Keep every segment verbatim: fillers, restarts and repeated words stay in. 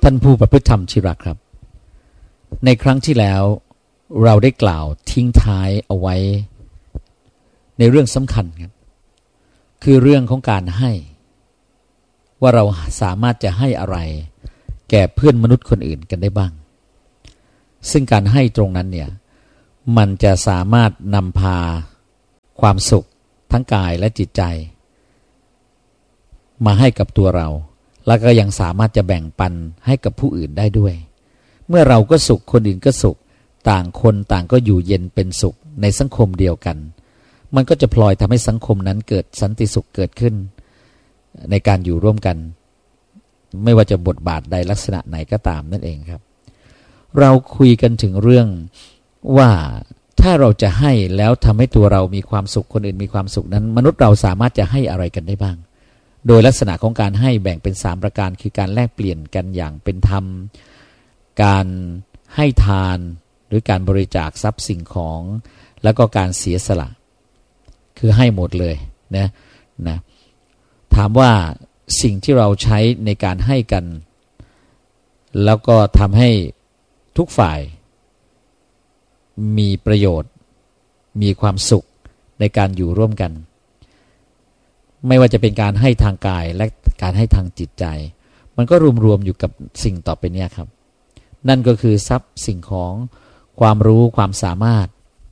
ท่านผู้ประพฤติธรรมที่รักครับในครั้งที่แล้วเราได้กล่าวทิ้งท้ายเอาไว้ในเรื่องสำคัญครับคือเรื่องของการให้ว่าเราสามารถจะให้อะไรแก่เพื่อนมนุษย์คนอื่นกันได้บ้างซึ่งการให้ตรงนั้นเนี่ยมันจะสามารถนำพาความสุขทั้งกายและจิตใจมาให้กับตัวเราแล้วก็ยังสามารถจะแบ่งปันให้กับผู้อื่นได้ด้วยเมื่อเราก็สุขคนอื่นก็สุขต่างคนต่างก็อยู่เย็นเป็นสุขในสังคมเดียวกันมันก็จะพลอยทำให้สังคมนั้นเกิดสันติสุขเกิดขึ้นในการอยู่ร่วมกันไม่ว่าจะบทบาทใดลักษณะไหนก็ตามนั่นเองครับเราคุยกันถึงเรื่องว่าถ้าเราจะให้แล้วทำให้ตัวเรามีความสุขคนอื่นมีความสุขนั้นมนุษย์เราสามารถจะให้อะไรกันได้บ้างโดยลักษณะของการให้แบ่งเป็นสามประการคือการแลกเปลี่ยนกันอย่างเป็นธรรมการให้ทานหรือการบริจาคทรัพย์สิ่งของแล้วก็การเสียสละคือให้หมดเลยนะนะถามว่าสิ่งที่เราใช้ในการให้กันแล้วก็ทำให้ทุกฝ่ายมีประโยชน์มีความสุขในการอยู่ร่วมกันไม่ว่าจะเป็นการให้ทางกายและการให้ทางจิตใจมันก็รวมๆอยู่กับสิ่งต่อไปนี้ครับนั่นก็คือทรัพย์สิ่งของความรู้ความสามารถ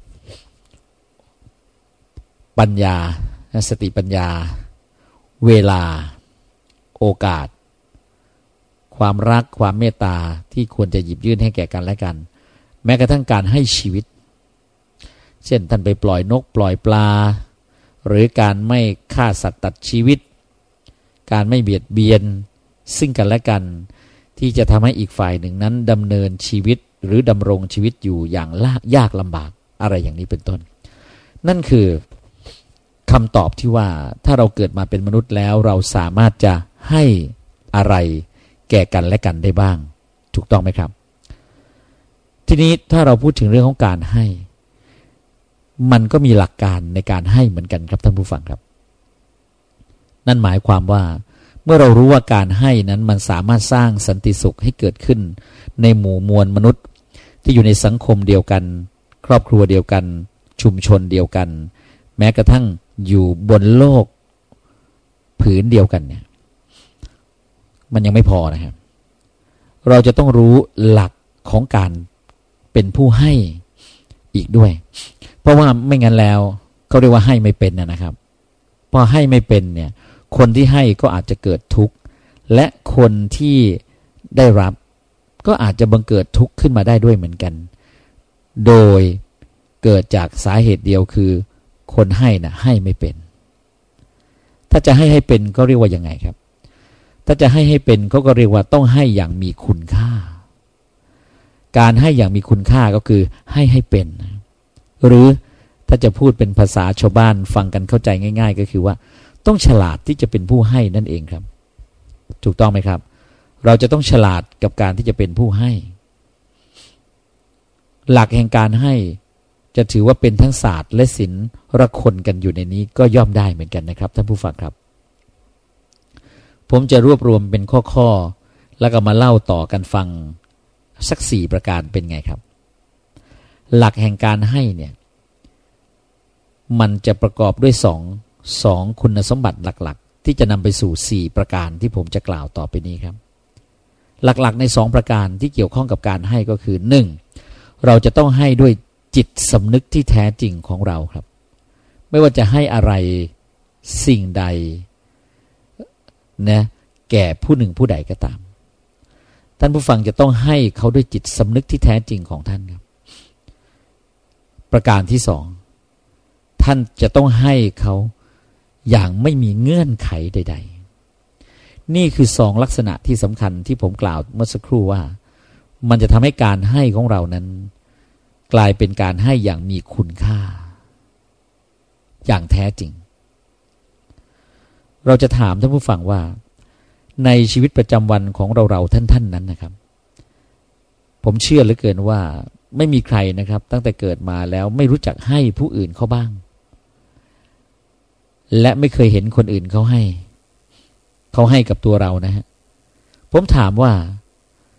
ปัญญาสติปัญญาเวลาโอกาสความรักความเมตตาที่ควรจะหยิบยื่นให้แก่กันและกันแม้กระทั่งการให้ชีวิตเช่นท่านไปปล่อยนกปล่อยปลาหรือการไม่ฆ่าสัตว์ตัดชีวิตการไม่เบียดเบียนซึ่งกันและกันที่จะทำให้อีกฝ่ายหนึ่งนั้นดำเนินชีวิตหรือดำรงชีวิตอยู่อย่างยากลำบากอะไรอย่างนี้เป็นต้นนั่นคือคำตอบที่ว่าถ้าเราเกิดมาเป็นมนุษย์แล้วเราสามารถจะให้อะไรแก่กันและกันได้บ้างถูกต้องไหมครับทีนี้ถ้าเราพูดถึงเรื่องของการให้มันก็มีหลักการในการให้เหมือนกันครับท่านผู้ฟังครับนั่นหมายความว่าเมื่อเรารู้ว่าการให้นั้นมันสามารถสร้างสันติสุขให้เกิดขึ้นในหมู่มวลมนุษย์ที่อยู่ในสังคมเดียวกันครอบครัวเดียวกันชุมชนเดียวกันแม้กระทั่งอยู่บนโลกผืนเดียวกันเนี่ยมันยังไม่พอนะครับเราจะต้องรู้หลักของการเป็นผู้ให้อีกด้วยเพราะว่าไม่งั้นแล้วเขาเรียกว่าให้ไม่เป็นนะครับพอให้ไม่เป็นเนี่ยคนที่ให้ก็อาจจะเกิดทุกข์และคนที่ได้รับก็อาจจะบังเกิดทุกข์ขึ้นมาได้ด้วยเหมือนกันโดยเกิดจากสาเหตุเดียวคือคนให้นะให้ไม่เป็นถ้าจะให้ให้เป็นก็เรียกว่ายังไงครับถ้าจะให้ให้เป็นเขาก็เรียกว่าต้องให้อย่างมีคุณค่าการให้อย่างมีคุณค่าก็คือให้ให้เป็นหรือถ้าจะพูดเป็นภาษาชาวบ้านฟังกันเข้าใจง่ายๆก็คือว่าต้องฉลาดที่จะเป็นผู้ให้นั่นเองครับถูกต้องไหมครับเราจะต้องฉลาดกับการที่จะเป็นผู้ให้หลักแห่งการให้จะถือว่าเป็นทั้งศาสตร์และศิลป์ระคนกันอยู่ในนี้ก็ย่อมได้เหมือนกันนะครับท่านผู้ฟังครับผมจะรวบรวมเป็นข้อๆแล้วก็มาเล่าต่อกันฟังสักสี่ประการเป็นไงครับหลักแห่งการให้เนี่ยมันจะประกอบด้วยสองสองคุณสมบัติหลักๆที่จะนำไปสู่สี่ประการที่ผมจะกล่าวต่อไปนี้ครับหลักๆในสองประการที่เกี่ยวข้องกับการให้ก็คือหนึ่งเราจะต้องให้ด้วยจิตสำนึกที่แท้จริงของเราครับไม่ว่าจะให้อะไรสิ่งใดนะแก่ผู้หนึ่งผู้ใดก็ตามท่านผู้ฟังจะต้องให้เขาด้วยจิตสำนึกที่แท้จริงของท่านครับประการที่สองท่านจะต้องให้เขาอย่างไม่มีเงื่อนไขใดๆนี่คือสองลักษณะที่สำคัญที่ผมกล่าวเมื่อสักครู่ว่ามันจะทำให้การให้ของเรานั้นกลายเป็นการให้อย่างมีคุณค่าอย่างแท้จริงเราจะถามท่านผู้ฟังว่าในชีวิตประจำวันของเราๆท่านๆนั้นนะครับผมเชื่อเหลือเกินว่าไม่มีใครนะครับตั้งแต่เกิดมาแล้วไม่รู้จักให้ผู้อื่นเขาบ้างและไม่เคยเห็นคนอื่นเขาให้เขาให้กับตัวเรานะฮะผมถามว่า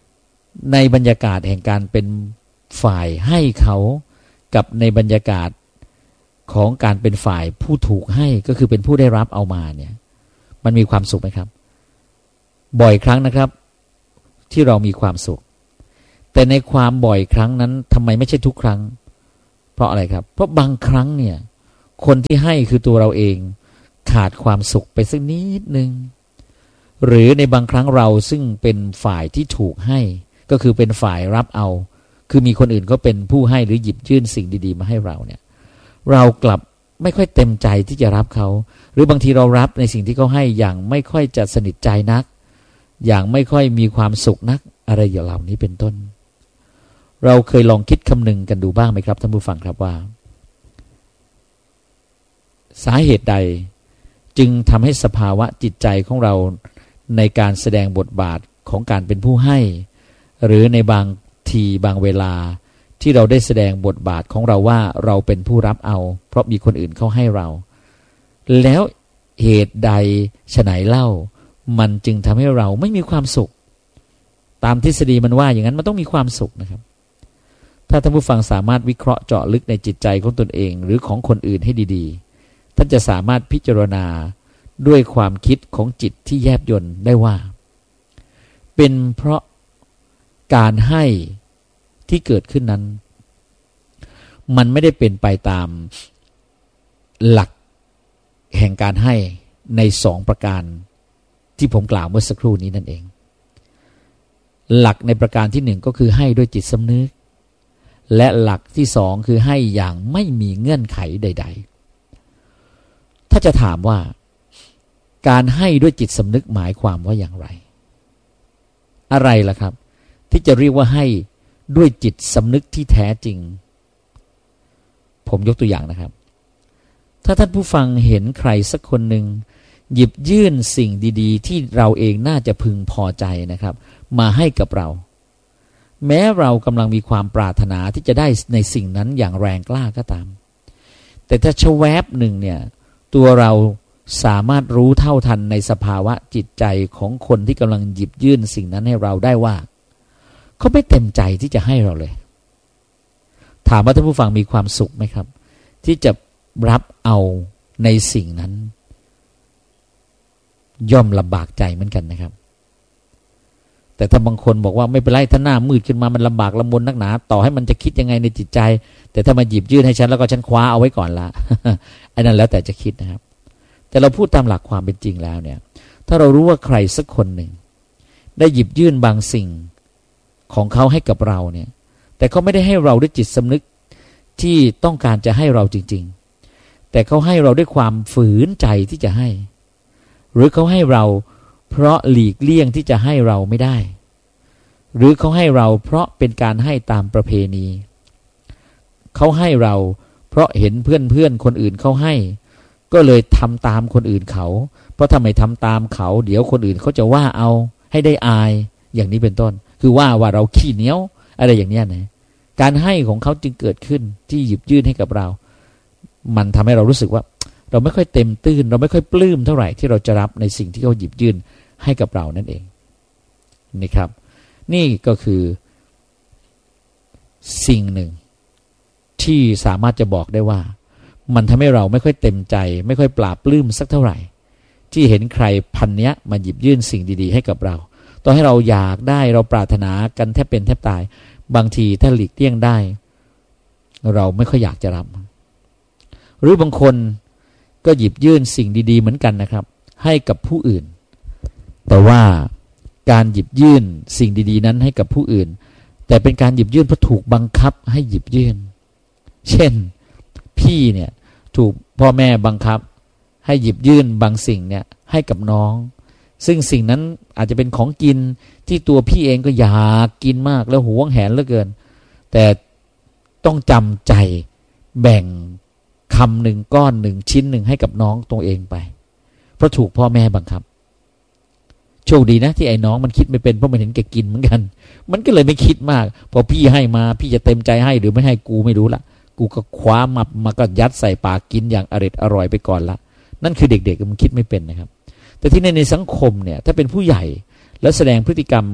ในบรรยากาศแห่งการเป็นฝ่ายให้เขากับในบรรยากาศของการเป็นฝ่ายผู้ถูกให้ก็คือเป็นผู้ได้รับเอามาเนี่ยมันมีความสุขไหมครับบ่อยครั้งนะครับที่เรามีความสุขแต่ในความบ่อยครั้งนั้นทำไมไม่ใช่ทุกครั้งเพราะอะไรครับเพราะบางครั้งเนี่ยคนที่ให้คือตัวเราเองขาดความสุขไปสักนิดนึงหรือในบางครั้งเราซึ่งเป็นฝ่ายที่ถูกให้ก็คือเป็นฝ่ายรับเอาคือมีคนอื่นก็เป็นผู้ให้หรือหยิบยื่นสิ่งดีๆมาให้เราเนี่ยเรากลับไม่ค่อยเต็มใจที่จะรับเขาหรือบางทีเรารับในสิ่งที่เขาให้อย่างไม่ค่อยจะสนิทใจนักอย่างไม่ค่อยมีความสุขนักอะไรอย่างเหล่านี้เป็นต้นเราเคยลองคิดคำนึงกันดูบ้างไหมครับท่านผู้ฟังครับว่าสาเหตุใดจึงทำให้สภาวะจิตใจของเราในการแสดงบทบาทของการเป็นผู้ให้หรือในบางทีบางเวลาที่เราได้แสดงบทบาทของเราว่าเราเป็นผู้รับเอาเพราะมีคนอื่นเขาให้เราแล้วเหตุใดไฉนเล่ามันจึงทำให้เราไม่มีความสุขตามทฤษฎีมันว่าอย่างนั้นมันต้องมีความสุขนะครับถ้าท่านผู้ฟังสามารถวิเคราะห์เจาะลึกในจิตใจของตนเองหรือของคนอื่นให้ดีๆท่านจะสามารถพิจารณาด้วยความคิดของจิตที่แยบยลได้ว่าเป็นเพราะการให้ที่เกิดขึ้นนั้นมันไม่ได้เป็นไปตามหลักแห่งการให้ในสองประการที่ผมกล่าวเมื่อสักครู่นี้นั่นเองหลักในประการที่หนึ่งก็คือให้ด้วยจิตสำนึกและหลักที่สองคือให้อย่างไม่มีเงื่อนไขใดๆถ้าจะถามว่าการให้ด้วยจิตสำนึกหมายความว่าอย่างไรอะไรล่ะครับที่จะเรียกว่าให้ด้วยจิตสำนึกที่แท้จริงผมยกตัวอย่างนะครับถ้าท่านผู้ฟังเห็นใครสักคนหนึ่งหยิบยื่นสิ่งดีๆที่เราเองน่าจะพึงพอใจนะครับมาให้กับเราแม้เรากำลังมีความปรารถนาที่จะได้ในสิ่งนั้นอย่างแรงกล้าก็ตามแต่ถ้าชะแวบหนึ่งเนี่ยตัวเราสามารถรู้เท่าทันในสภาวะจิตใจของคนที่กำลังหยิบยื่นสิ่งนั้นให้เราได้ว่าเขาไม่เต็มใจที่จะให้เราเลยถามว่าท่านผู้ฟังมีความสุขไหมครับที่จะรับเอาในสิ่งนั้นย่อมลำบากใจเหมือนกันนะครับแต่ถ้าบางคนบอกว่าไม่เป็นไรถ้าหน้ามืดขึ้นมามันลำบากลำบนนักหนาต่อให้มันจะคิดยังไงในจิตใจแต่ถ้ามันหยิบยื่นให้ฉันแล้วก็ฉันคว้าเอาไว้ก่อนละ อันนั้นแล้วแต่จะคิดนะครับแต่เราพูดตามหลักความเป็นจริงแล้วเนี่ยถ้าเรารู้ว่าใครสักคนหนึ่งได้หยิบยื่นบางสิ่งของเขาให้กับเราเนี่ยแต่เขาไม่ได้ให้เราด้วยจิตสำนึกที่ต้องการจะให้เราจริงๆแต่เขาให้เราด้วยความฝืนใจที่จะให้หรือเขาให้เราเพราะหลีกเลี่ยงที่จะให้เราไม่ได้หรือเขาให้เราเพราะเป็นการให้ตามประเพณีเขาให้เราเพราะเห็นเพื่อนๆคนอื่นเขาให้ก็เลยทำตามคนอื่นเขาเพราะทำไมทำตามเขาเดี๋ยวคนอื่นเขาจะว่าเอาให้ได้อายอย่างนี้เป็นต้นคือว่าว่าเราขี้เหนียวอะไรอย่างนี้นะการให้ของเขาจึงเกิดขึ้นที่หยิบยื่นให้กับเรามันทำให้เรารู้สึกว่าเราไม่ค่อยเต็มตื้นเราไม่ค่อยปลื้มเท่าไหร่ที่เราจะรับในสิ่งที่เขาหยิบยื่นให้กับเรานั่นเองนี่ครับนี่ก็คือสิ่งหนึ่งที่สามารถจะบอกได้ว่ามันทำให้เราไม่ค่อยเต็มใจไม่ค่อยปลาบปลื้มสักเท่าไหร่ที่เห็นใครพันเนี้ยมาหยิบยื่นสิ่งดีๆให้กับเราต่อให้เราอยากได้เราปรารถนากันแทบเป็นแทบตายบางทีถ้าหลีกเลี่ยงได้เราไม่ค่อยอยากจะรับหรือบางคนก็หยิบยื่นสิ่งดีๆเหมือนกันนะครับให้กับผู้อื่นแต่ว่าการหยิบยื่นสิ่งดีๆนั้นให้กับผู้อื่นแต่เป็นการหยิบยื่นเพราะถูกบังคับให้หยิบยื่นเช่นพี่เนี่ยถูกพ่อแม่บังคับให้หยิบยื่นบางสิ่งเนี่ยให้กับน้องซึ่งสิ่งนั้นอาจจะเป็นของกินที่ตัวพี่เองก็อยากกินมากแล้วหวงแหนเหลือเกินแต่ต้องจำใจแบ่งคำหนึ่งก้อนหนึ่งชิ้นหนึ่งให้กับน้องตัวเองไปเพราะถูกพ่อแม่บังคับโชคดีนะที่ไอ้น้องมันคิดไม่เป็นเพราะมันเห็นแกกินเหมือนกันมันก็เลยไม่คิดมากพอพี่ให้มาพี่จะเต็มใจให้หรือไม่ให้กูไม่รู้ละกูก็คว้ามามาก็ยัดใส่ปากกินอย่างอร็ดอร่อยไปก่อนละนั่นคือเด็กๆมันคิดไม่เป็นนะครับแต่ที่ในในสังคมเนี่ยถ้าเป็นผู้ใหญ่แล้วแสดงพฤติกรรม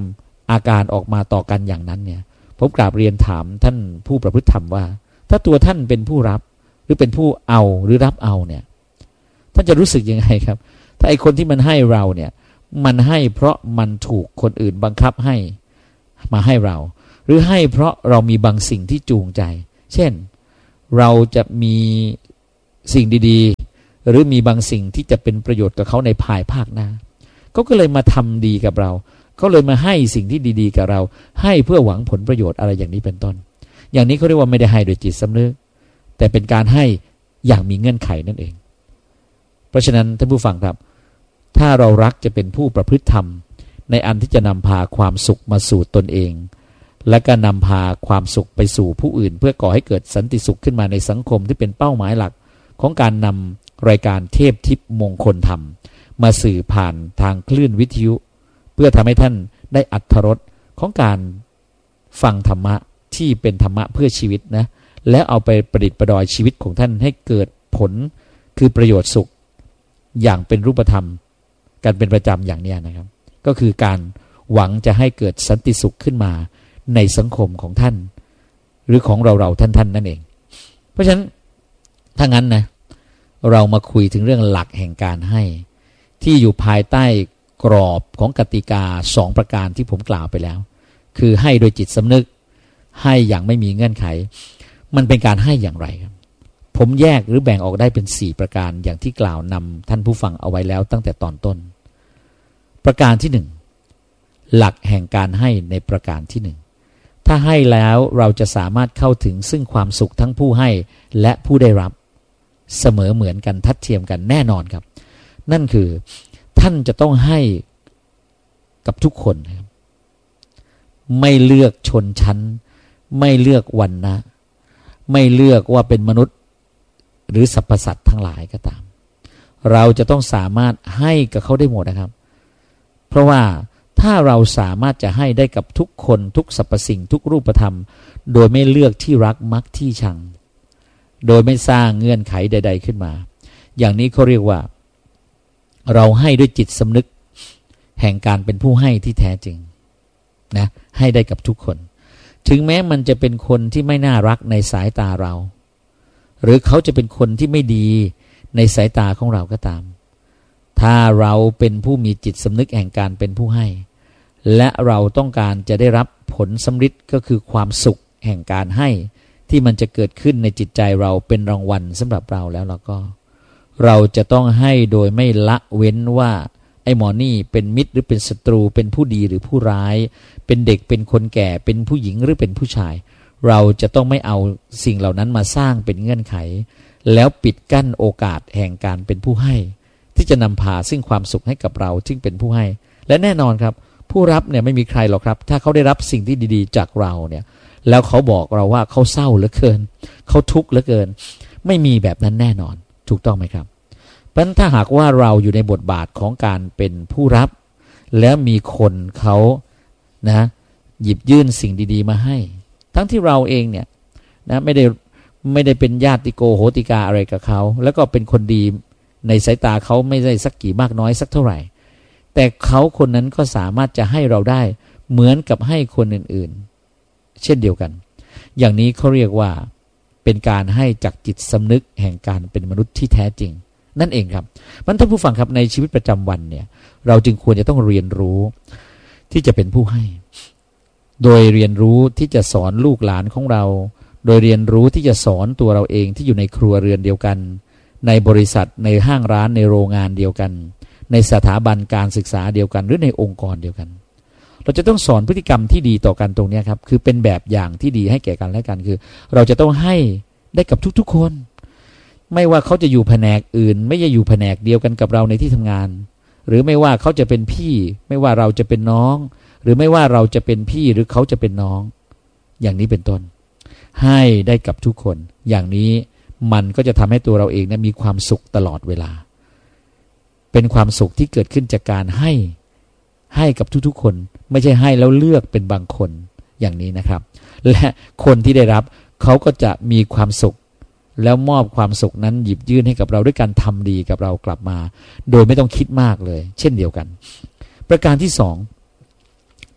อาการออกมาต่อกันอย่างนั้นเนี่ยผมกราบเรียนถามท่านผู้ประพฤติธรรมว่าถ้าตัวท่านเป็นผู้รับหรือเป็นผู้เอาหรือรับเอาเนี่ยท่านจะรู้สึกยังไงครับถ้าไอ้คนที่มันให้เราเนี่ยมันให้เพราะมันถูกคนอื่นบังคับให้มาให้เราหรือให้เพราะเรามีบางสิ่งที่จูงใจเช่นเราจะมีสิ่งดีๆหรือมีบางสิ่งที่จะเป็นประโยชน์กับเขาในภายภาคหน้าเขาก็เลยมาทำดีกับเราเขาเลยมาให้สิ่งที่ดีๆกับเราให้เพื่อหวังผลประโยชน์อะไรอย่างนี้เป็นต้นอย่างนี้เขาเรียกว่าไม่ได้ให้โดยจิตสำนึกแต่เป็นการให้อย่างมีเงื่อนไขนั่นเองเพราะฉะนั้นท่านผู้ฟังครับถ้าเรารักจะเป็นผู้ประพฤติธรรมในอันที่จะนำพาความสุขมาสู่ตนเองและก็นำพาความสุขไปสู่ผู้อื่นเพื่อก่อให้เกิดสันติสุขขึ้นมาในสังคมที่เป็นเป้าหมายหลักของการนำรายการเทพทิพย์มงคลธรรมมาสื่อผ่านทางคลื่นวิทยุเพื่อทำให้ท่านได้อรรถรสของการฟังธรรมะที่เป็นธรรมะเพื่อชีวิตนะแล้วเอาไปประดิษฐ์ประดอยชีวิตของท่านให้เกิดผลคือประโยชน์สุขอย่างเป็นรูปธรรมการเป็นประจำอย่างนี้นะครับก็คือการหวังจะให้เกิดสันติสุขขึ้นมาในสังคมของท่านหรือของเราเราท่านท่านนั่นเองเพราะฉะนั้นถ้างั้นนะเรามาคุยถึงเรื่องหลักแห่งการให้ที่อยู่ภายใต้กรอบของกติกาสองประการที่ผมกล่าวไปแล้วคือให้โดยจิตสำนึกให้อย่างไม่มีเงื่อนไขมันเป็นการให้อย่างไรครับผมแยกหรือแบ่งออกได้เป็นสี่ประการอย่างที่กล่าวนำท่านผู้ฟังเอาไว้แล้วตั้งแต่ตอนต้นประการที่หนึ่งหลักแห่งการให้ในประการที่หนึ่งถ้าให้แล้วเราจะสามารถเข้าถึงซึ่งความสุขทั้งผู้ให้และผู้ได้รับเสมอเหมือนกันทัดเทียมกันแน่นอนครับนั่นคือท่านจะต้องให้กับทุกคนนะครับไม่เลือกชนชั้นไม่เลือกวรรณะไม่เลือกว่าเป็นมนุษย์หรือสรรพสัตว์ทั้งหลายก็ตามเราจะต้องสามารถให้กับเขาได้หมดนะครับเพราะว่าถ้าเราสามารถจะให้ได้กับทุกคนทุกสรรพสิ่งทุกรูปธรรมโดยไม่เลือกที่รักมักที่ชังโดยไม่สร้างเงื่อนไขใดๆขึ้นมาอย่างนี้เขาเรียกว่าเราให้ด้วยจิตสำนึกแห่งการเป็นผู้ให้ที่แท้จริงนะให้ได้กับทุกคนถึงแม้มันจะเป็นคนที่ไม่น่ารักในสายตาเราหรือเขาจะเป็นคนที่ไม่ดีในสายตาของเราก็ตามถ้าเราเป็นผู้มีจิตสำนึกแห่งการเป็นผู้ให้และเราต้องการจะได้รับผลสำฤทธิ์ก็คือความสุขแห่งการให้ที่มันจะเกิดขึ้นในจิตใจเราเป็นรางวัลสำหรับเราแล้วเราก็เราจะต้องให้โดยไม่ละเว้นว่าไอ้หมอนี่เป็นมิตรหรือเป็นศัตรูเป็นผู้ดีหรือผู้ร้ายเป็นเด็กเป็นคนแก่เป็นผู้หญิงหรือเป็นผู้ชายเราจะต้องไม่เอาสิ่งเหล่านั้นมาสร้างเป็นเงื่อนไขแล้วปิดกั้นโอกาสแห่งการเป็นผู้ให้ที่จะนำพาซึ่งความสุขให้กับเราซึ่งเป็นผู้ให้และแน่นอนครับผู้รับเนี่ยไม่มีใครหรอกครับถ้าเขาได้รับสิ่งที่ดีๆจากเราเนี่ยแล้วเขาบอกเราว่าเขาเศร้าเหลือเกินเขาทุกข์เหลือเกินไม่มีแบบนั้นแน่นอนถูกต้องไหมครับเพราะฉะนั้นถ้าหากว่าเราอยู่ในบทบาทของการเป็นผู้รับแล้วมีคนเขานะหยิบยื่นสิ่งดีๆมาให้ทั้งที่เราเองเนี่ยนะไม่ได้ไม่ได้เป็นญาติโกโหติกาอะไรกับเขาแล้วก็เป็นคนดีในสายตาเขาไม่ได้สักกี่มากน้อยสักเท่าไหร่แต่เขาคนนั้นก็สามารถจะให้เราได้เหมือนกับให้คนอื่นๆเช่นเดียวกันอย่างนี้เขาเรียกว่าเป็นการให้จากจิตสำนึกแห่งการเป็นมนุษย์ที่แท้จริงนั่นเองครับมันท่านผู้ฟังครับในชีวิตประจำวันเนี่ยเราจึงควรจะต้องเรียนรู้ที่จะเป็นผู้ให้โดยเรียนรู้ที่จะสอนลูกหลานของเราโดยเรียนรู้ที่จะสอนตัวเราเองที่อยู่ในครัวเรือนเดียวกันในบริษัทในห้างร้านในโรงงานเดียวกันในสถาบันการศึกษาเดียวกันหรือในองค์กรเดียวกันเราจะต้องสอนพฤติกรรมที่ดีต่อกันตรงนี้ครับคือเป็นแบบอย่างที่ดีให้แก่กันและกันคือเราจะต้องให้ได้กับทุกๆคนไม่ว่าเขาจะอยู่แผนกอื่นไม่ใช่อยู่แผนกเดียวกันกับเราในที่ทำงานหรือไม่ว่าเขาจะเป็นพี่ไม่ว่าเราจะเป็นน้องหรือไม่ว่าเราจะเป็นพี่หรือเขาจะเป็นน้องอย่างนี้เป็นต้นให้ได้กับทุกคนอย่างนี้มันก็จะทำให้ตัวเราเองนะมีความสุขตลอดเวลาเป็นความสุขที่เกิดขึ้นจากการให้ให้กับทุกๆคนไม่ใช่ให้แล้วเลือกเป็นบางคนอย่างนี้นะครับและคนที่ได้รับเขาก็จะมีความสุขแล้วมอบความสุขนั้นหยิบยื่นให้กับเราด้วยการทำดีกับเรากลับมาโดยไม่ต้องคิดมากเลยเช่นเดียวกันประการที่สอง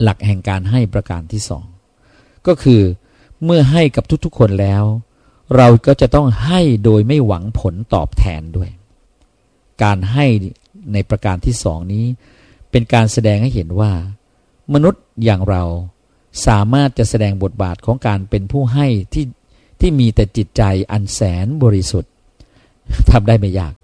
หลักแห่งการให้ประการที่สองก็คือเมื่อให้กับทุกๆคนแล้วเราก็จะต้องให้โดยไม่หวังผลตอบแทนด้วยการให้ในประการที่สองนี้เป็นการแสดงให้เห็นว่ามนุษย์อย่างเราสามารถจะแสดงบทบาทของการเป็นผู้ให้ที่ที่มีแต่จิตใจอันแสนบริสุทธิ์ทำได้ไม่ยาก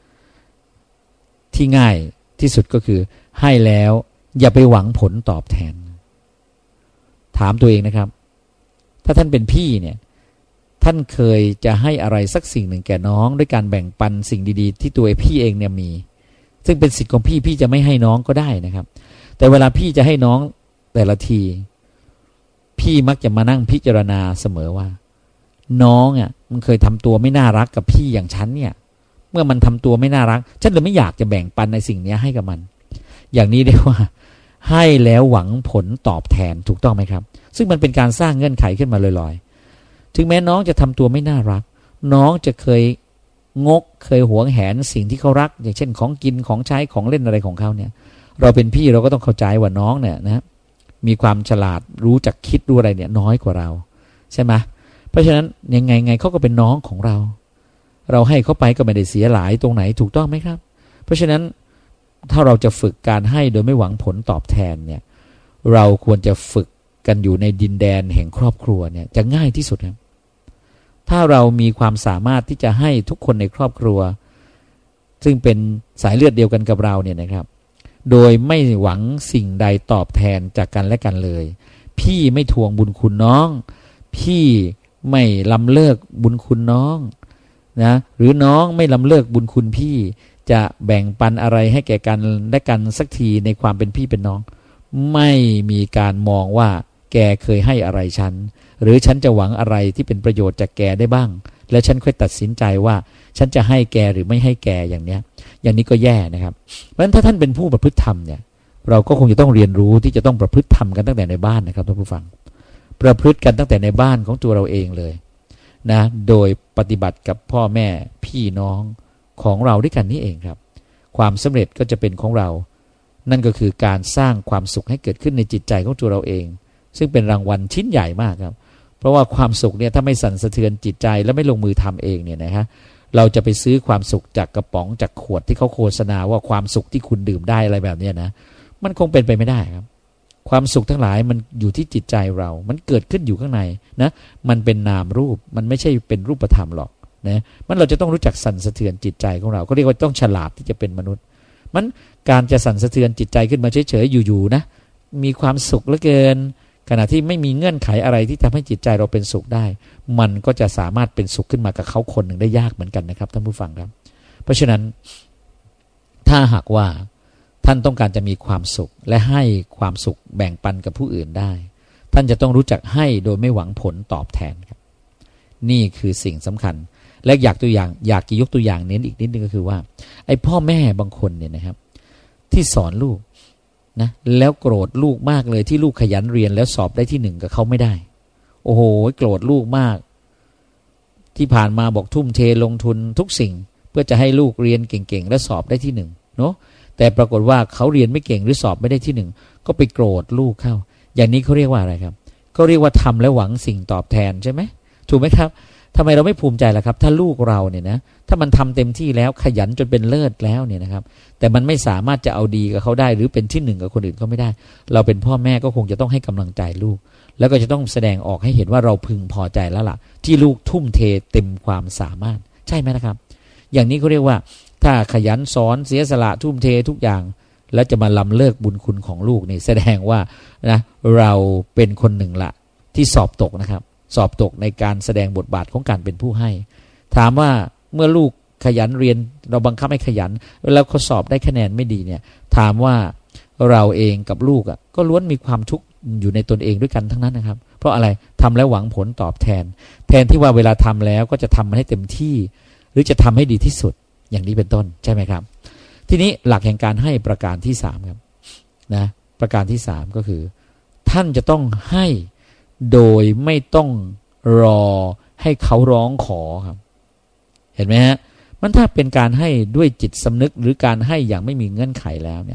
ที่ง่ายที่สุดก็คือให้แล้วอย่าไปหวังผลตอบแทนถามตัวเองนะครับถ้าท่านเป็นพี่เนี่ยท่านเคยจะให้อะไรสักสิ่งหนึ่งแก่น้องด้วยการแบ่งปันสิ่งดีๆที่ตัวพี่เองเนี่ยมีซึ่งเป็นสิทธิ์ของพี่พี่จะไม่ให้น้องก็ได้นะครับแต่เวลาพี่จะให้น้องแต่ละทีพี่มักจะมานั่งพิจารณาเสมอว่าน้องอ่ะมันเคยทำตัวไม่น่ารักกับพี่อย่างฉันเนี่ยเมื่อมันทำตัวไม่น่ารักฉันเลยไม่อยากจะแบ่งปันในสิ่งนี้ให้กับมันอย่างนี้เรียกว่าให้แล้วหวังผลตอบแทนถูกต้องไหมครับซึ่งมันเป็นการสร้างเงื่อนไขขึ้นมาลอยๆถึงแม้น้องจะทำตัวไม่น่ารักน้องจะเคยงกเคยหวงแหนสิ่งที่เขารักอย่างเช่นของกินของใช้ของเล่นอะไรของเขาเนี่ยเราเป็นพี่เราก็ต้องเข้าใจว่าน้องเนี่ยนะมีความฉลาดรู้จักคิดรู้อะไรเนี่ยน้อยกว่าเราใช่ไหมเพราะฉะนั้นยังไงไงเขาก็เป็นน้องของเราเราให้เขาไปก็ไม่ได้เสียหลายตรงไหนถูกต้องไหมครับเพราะฉะนั้นถ้าเราจะฝึกการให้โดยไม่หวังผลตอบแทนเนี่ยเราควรจะฝึกกันอยู่ในดินแดนแห่งครอบครัวเนี่ยจะง่ายที่สุดครับถ้าเรามีความสามารถที่จะให้ทุกคนในครอบครัวซึ่งเป็นสายเลือดเดียวกันกับเราเนี่ยนะครับโดยไม่หวังสิ่งใดตอบแทนจากกันและกันเลยพี่ไม่ทวงบุญคุณน้องพี่ไม่ล้ำเลิกบุญคุณน้องนะหรือน้องไม่ล้ำเลิกบุญคุณพี่จะแบ่งปันอะไรให้แก่กันและกันสักทีในความเป็นพี่เป็นน้องไม่มีการมองว่าแกเคยให้อะไรฉันหรือฉันจะหวังอะไรที่เป็นประโยชน์จากแกได้บ้างแล้วฉันค่อยตัดสินใจว่าฉันจะให้แกหรือไม่ให้แกอย่างเนี้ยอย่างนี้ก็แย่นะครับเพราะฉะนั้นถ้าท่านเป็นผู้ประพฤติธรรมเนี่ยเราก็คงจะต้องเรียนรู้ที่จะต้องประพฤติธรรมกันตั้งแต่ในบ้านนะครับท่านผู้ฟังประพฤติกันตั้งแต่ในบ้านของตัวเราเองเลยนะโดยปฏิบัติกับพ่อแม่พี่น้องของเราด้วยกันนี่เองครับความสำเร็จก็จะเป็นของเรานั่นก็คือการสร้างความสุขให้เกิดขึ้นในจิตใจของตัวเราเองซึ่งเป็นรางวัลชิ้นใหญ่มากครับเพราะว่าความสุขเนี่ยถ้าไม่สั่นสะเทือนจิตใจและไม่ลงมือทำเองเนี่ยนะฮะเราจะไปซื้อความสุขจากกระป๋องจากขวดที่เขาโฆษณาว่าความสุขที่คุณดื่มได้อะไรแบบนี้นะมันคงเป็นไปไม่ได้ครับความสุขทั้งหลายมันอยู่ที่จิตใจเรามันเกิดขึ้นอยู่ข้างในนะมันเป็นนามรูปมันไม่ใช่เป็นรูปธรรมหรอกนะมันเราจะต้องรู้จักสั่นสะเทือนจิตใจของเราก็เรียกว่าต้องฉลาดที่จะเป็นมนุษย์มันการจะสั่นสะเทือนจิตใจขึ้นมาเฉยๆอยู่ๆนะมีความสุขเหลือเกินขณะที่ไม่มีเงื่อนไขอะไรที่ทำให้จิตใจเราเป็นสุขได้มันก็จะสามารถเป็นสุขขึ้นมากับเขาคนหนึ่งได้ยากเหมือนกันนะครับท่านผู้ฟังครับเพราะฉะนั้นถ้าหากว่าท่านต้องการจะมีความสุขและให้ความสุขแบ่งปันกับผู้อื่นได้ท่านจะต้องรู้จักให้โดยไม่หวังผลตอบแทนครับนี่คือสิ่งสำคัญและอยากตัวอย่างอยากจะยกตัวอย่างเน้นอีกนิดนึงก็คือว่าไอ้พ่อแม่บางคนเนี่ยนะครับที่สอนลูกนะแล้วโกรธลูกมากเลยที่ลูกขยันเรียนแล้วสอบได้ที่หนึ่งกับเขาไม่ได้โอ้โหโกรธลูกมากที่ผ่านมาบอกทุ่มเทลงทุนทุกสิ่งเพื่อจะให้ลูกเรียนเก่งๆและสอบได้ที่หนึ่งเนาะแต่ปรากฏว่าเขาเรียนไม่เก่งหรือสอบไม่ได้ที่หนึ่งก็ไปโกรธลูกเข้าอย่างนี้เขาเรียกว่าอะไรครับก็เรียกว่าทำแล้วหวังสิ่งตอบแทนใช่ไหมถูกไหมครับทำไมเราไม่ภูมิใจล่ะครับถ้าลูกเราเนี่ยนะถ้ามันทำเต็มที่แล้วขยันจนเป็นเลิศแล้วเนี่ยนะครับแต่มันไม่สามารถจะเอาดีกับเขาได้หรือเป็นที่หนึ่งกับคนอื่นเขาไม่ได้เราเป็นพ่อแม่ก็คงจะต้องให้กำลังใจลูกแล้วก็จะต้องแสดงออกให้เห็นว่าเราพึงพอใจแล้วล่ะที่ลูกทุ่มเทเต็มความสามารถใช่ไหมนะครับอย่างนี้เขาเรียกว่าถ้าขยันสอนเสียสละทุ่มเททุกอย่างแล้วจะมาล้ำเลิกบุญคุณของลูกนี่แสดงว่านะเราเป็นคนหนึ่งละที่สอบตกนะครับสอบตกในการแสดงบทบาทของการเป็นผู้ให้ถามว่าเมื่อลูกขยันเรียนเราบังคับให้ขยันแล้วเขาสอบได้คะแนนไม่ดีเนี่ยถามว่าเราเองกับลูกอ่ะก็ล้วนมีความทุกข์อยู่ในตนเองด้วยกันทั้งนั้นนะครับเพราะอะไรทำแล้วหวังผลตอบแทนแทนที่ว่าเวลาทำแล้วก็จะทำมันให้เต็มที่หรือจะทำให้ดีที่สุดอย่างนี้เป็นต้นใช่ไหมครับทีนี้หลักแห่งการให้ประการที่สามครับนะประการที่สามก็คือท่านจะต้องให้โดยไม่ต้องรอให้เขาร้องขอครับเห็นไหมฮะมันถ้าเป็นการให้ด้วยจิตสำนึกหรือการให้อย่างไม่มีเงื่อนไขแล้วเนี่ย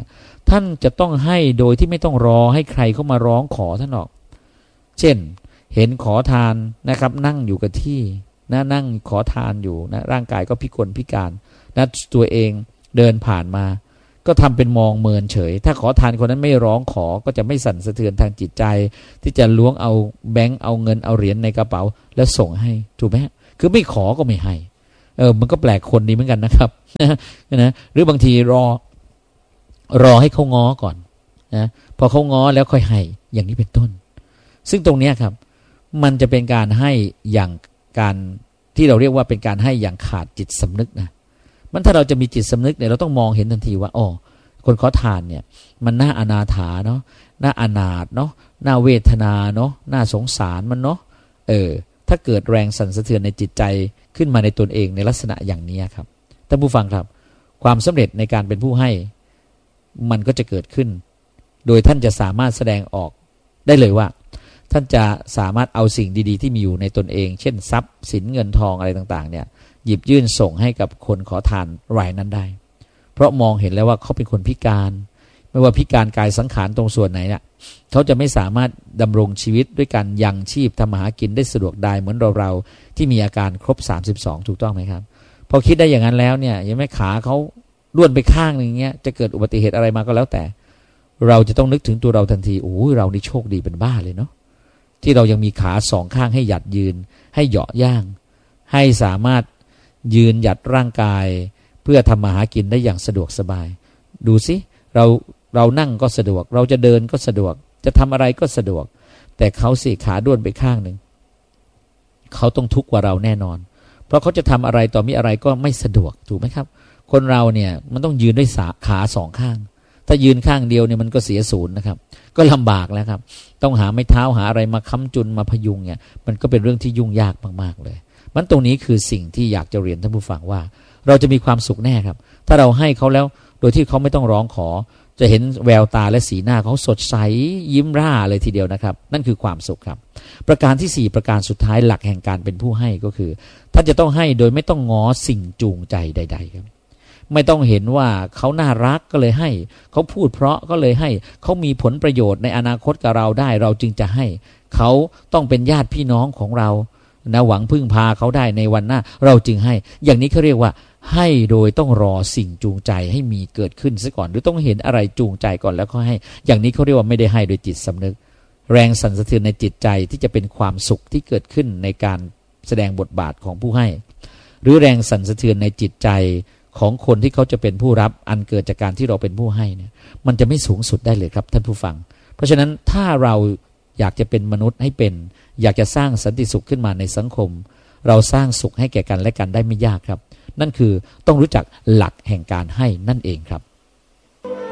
ท่านจะต้องให้โดยที่ไม่ต้องรอให้ใครเข้ามาร้องขอท่านหรอกเช่นเห็นขอทานนะครับนั่งอยู่กับที่นะนั่งขอทานอยู่นะร่างกายก็พิกลพิการนะตัวเองเดินผ่านมาก็ทำเป็นมองเมินเฉยถ้าขอทานคนนั้นไม่ร้องขอก็จะไม่สั่นสะเทือนทางจิตใจที่จะล้วงเอาแบงค์เอาเงินเอาเหรียญในกระเป๋าแล้วส่งให้ถูกไหมคือไม่ขอก็ไม่ให้เออมันก็แปลกคนดีเหมือนกันนะครับนะหรือบางทีรอรอให้เขาง้อก่อนนะพอเขาง้อแล้วค่อยให้อย่างนี้เป็นต้นซึ่งตรงนี้ครับมันจะเป็นการให้อย่างการที่เราเรียกว่าเป็นการให้อย่างขาดจิตสำนึกนะมันถ้าเราจะมีจิตสำนึกเนี่ยเราต้องมองเห็นทันทีว่าอ๋อคนขอทานเนี่ยมันน่าอนาถาเนาะน่าอนาถเนาะน่าเวทนาเนาะน่าสงสารมันเนาะเออถ้าเกิดแรงสั่นสะเทือนในจิตใจขึ้นมาในตนเองในลักษณะอย่างนี้ครับท่านผู้ฟังครับความสำเร็จในการเป็นผู้ให้มันก็จะเกิดขึ้นโดยท่านจะสามารถแสดงออกได้เลยว่าท่านจะสามารถเอาสิ่งดีๆที่มีอยู่ในตนเองเช่นทรัพย์สินเงินทองอะไรต่างๆเนี่ยหยิบยื่นส่งให้กับคนขอทานรายนั้นได้เพราะมองเห็นแล้วว่าเขาเป็นคนพิการไม่ว่าพิการกายสังขารตรงส่วนไหนเนี่ยเขาจะไม่สามารถดำรงชีวิตด้วยการยังชีพทำมาหากินได้สะดวกได้เหมือนเราๆที่มีอาการครบสามสิบสองถูกต้องไหมครับพอคิดได้อย่างนั้นแล้วเนี่ยยังไม่ขาเขาล้วนไปข้างนึงเงี้ยจะเกิดอุบัติเหตุอะไรมาก็แล้วแต่เราจะต้องนึกถึงตัวเราทันทีโอ้ยเรานี่โชคดีเป็นบ้าเลยเนาะที่เรายังมีขาสองข้างให้หยัดยืนให้เหยาะย่างให้สามารถยืนหยัดร่างกายเพื่อทำมาหากินได้อย่างสะดวกสบายดูสิเราเรานั่งก็สะดวกเราจะเดินก็สะดวกจะทำอะไรก็สะดวกแต่เขาสิขาด้วนไปข้างหนึ่งเขาต้องทุกข์กว่าเราแน่นอนเพราะเขาจะทำอะไรต่อมีอะไรก็ไม่สะดวกถูกไหมครับคนเราเนี่ยมันต้องยืนด้วยขาสองข้างถ้ายืนข้างเดียวเนี่ยมันก็เสียศูนย์นะครับก็ลำบากแล้วครับต้องหาไม้เท้าหาอะไรมาค้ำจุนมาพยุงเนี่ยมันก็เป็นเรื่องที่ยุ่งยากมากๆเลยมันตรงนี้คือสิ่งที่อยากจะเรียนท่านผู้ฟังว่าเราจะมีความสุขแน่ครับถ้าเราให้เขาแล้วโดยที่เขาไม่ต้องร้องขอจะเห็นแววตาและสีหน้าเขาสดใสยิ้มร่าเลยทีเดียวนะครับนั่นคือความสุขครับประการที่สี่ประการสุดท้ายหลักแห่งการเป็นผู้ให้ก็คือท่านจะต้องให้โดยไม่ต้องง้อสิ่งจูงใจใดๆครับไม่ต้องเห็นว่าเขาน่ารักก็เลยให้เขาพูดเพราะก็เลยให้เขามีผลประโยชน์ในอนาคตกับเราได้เราจึงจะให้เขาต้องเป็นญาติพี่น้องของเรานะหวังพึ่งพาเขาได้ในวันหน้าเราจึงให้อย่างนี้เขาเรียกว่าให้โดยต้องรอสิ่งจูงใจให้มีเกิดขึ้นซะก่อนหรือต้องเห็นอะไรจูงใจก่อนแล้วก็ให้อย่างนี้เขาเรียกว่าไม่ได้ให้โดยจิตสำนึกแรงสั่นสะเทือนในจิตใจที่จะเป็นความสุขที่เกิดขึ้นในการแสดงบทบาทของผู้ให้หรือแรงสั่นสะเทือนในจิตใจของคนที่เขาจะเป็นผู้รับอันเกิดจากการที่เราเป็นผู้ให้เนี่ยมันจะไม่สูงสุดได้เลยครับท่านผู้ฟังเพราะฉะนั้นถ้าเราอยากจะเป็นมนุษย์ให้เป็นอยากจะสร้างสันติสุขขึ้นมาในสังคมเราสร้างสุขให้แก่กันและกันได้ไม่ยากครับนั่นคือต้องรู้จักหลักแห่งการให้นั่นเองครับ